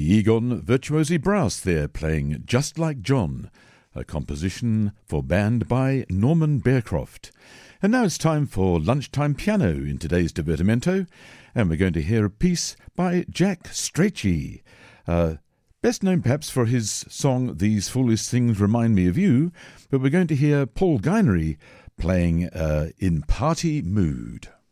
Egon Virtuosi Brass there playing Just Like John, a composition for band by Norman Bearcroft. And now it's time for Lunchtime Piano in today's Divertimento, and we're going to hear a piece by Jack Strachey, best known perhaps for his song These Foolish Things Remind Me of You, but we're going to hear Paul Guinery playing In Party Mood.